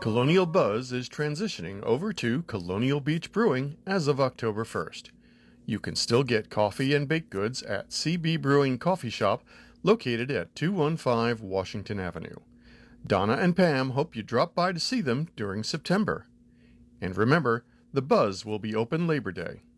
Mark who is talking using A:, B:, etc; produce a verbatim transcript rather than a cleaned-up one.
A: Colonial Buzz is transitioning over to Colonial Beach Brewing as of October first. You can still get coffee and baked goods at C B Brewing Coffee Shop, located at two one five Washington Avenue. Donna and Pam hope you drop by to see them during September. And remember, the Buzz will be open Labor Day.